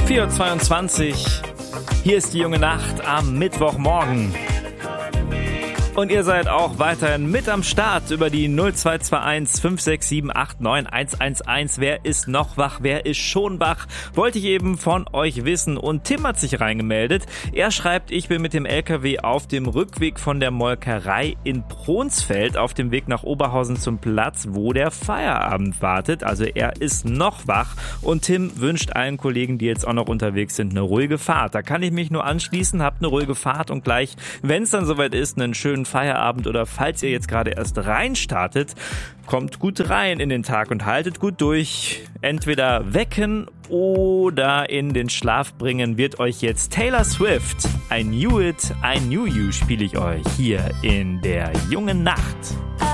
4:22 Uhr. Hier ist die junge Nacht am Mittwochmorgen. Und ihr seid auch weiterhin mit am Start über die 0221 567 89 111. Wer ist noch wach? Wer ist schon wach? Wollte ich eben von euch wissen. Und Tim hat sich reingemeldet. Er schreibt, ich bin mit dem LKW auf dem Rückweg von der Molkerei in Pronsfeld auf dem Weg nach Oberhausen zum Platz, wo der Feierabend wartet. Also er ist noch wach. Und Tim wünscht allen Kollegen, die jetzt auch noch unterwegs sind, eine ruhige Fahrt. Da kann ich mich nur anschließen. Habt eine ruhige Fahrt und gleich, wenn es dann soweit ist, einen schönen Feierabend, oder falls ihr jetzt gerade erst reinstartet, kommt gut rein in den Tag und haltet gut durch. Entweder wecken oder in den Schlaf bringen wird euch jetzt Taylor Swift. I Knew It, I Knew You spiele ich euch hier in der jungen Nacht.